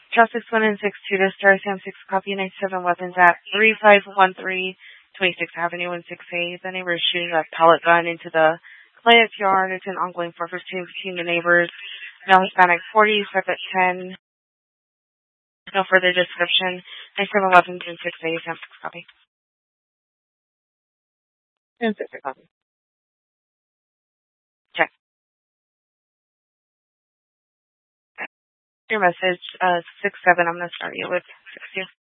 Charles 61 and 62 to Star Sam 6 copy 97 weapons at 3513 26th Avenue and 6A. The neighbor is shooting a pellet gun into the client's yard. It's an ongoing 415 between the neighbors. Male Hispanic 40, step at 10. No further description. 97 weapons in 6A, Sam 6 copy. And 6 copy. Check. Your message, 6-7, I'm going to start you with 6-2.